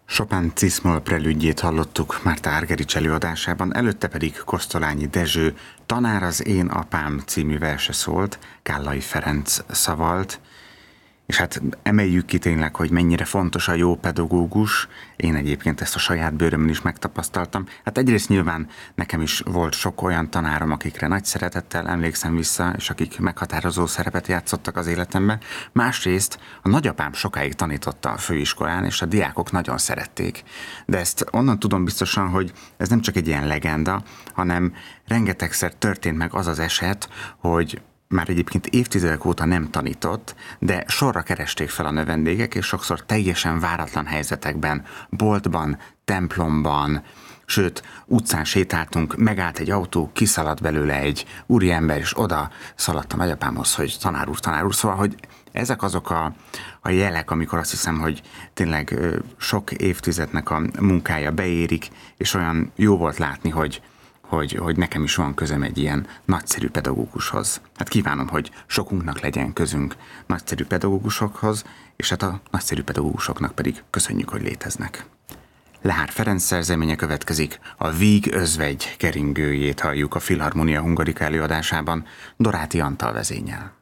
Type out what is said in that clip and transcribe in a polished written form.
Chopin Cis-moll prelüdjét hallottuk Márta Argerich előadásában, előtte pedig Kosztolányi Dezső Tanár az én apám című verse szólt, Kállai Ferenc szavalt, és hát emeljük ki tényleg, hogy mennyire fontos a jó pedagógus. Én egyébként ezt a saját bőrömön is megtapasztaltam. Hát egyrészt nyilván nekem is volt sok olyan tanárom, akikre nagy szeretettel emlékszem vissza, és akik meghatározó szerepet játszottak az életemben. Másrészt a nagyapám sokáig tanította a főiskolán, és a diákok nagyon szerették. De ezt onnan tudom biztosan, hogy ez nem csak egy ilyen legenda, hanem rengetegszer történt meg az az eset, hogy már egyébként évtizedek óta nem tanított, de sorra keresték fel a növendégek, és sokszor teljesen váratlan helyzetekben, boltban, templomban, sőt, utcán sétáltunk, megállt egy autó, kiszaladt belőle egy úriember, és oda szaladt a nagyapámhoz, hogy tanár úr, szóval, hogy ezek azok a jelek, amikor azt hiszem, hogy tényleg sok évtizednek a munkája beérik, és olyan jó volt látni, hogy nekem is van közöm egy ilyen nagyszerű pedagógushoz. Hát kívánom, hogy sokunknak legyen közünk nagyszerű pedagógusokhoz, és hát a nagyszerű pedagógusoknak pedig köszönjük, hogy léteznek. Lehár Ferenc szerzeménye következik, a Víg özvegy keringőjét halljuk a Filharmonia Hungarica előadásában Doráti Antal vezénnyel.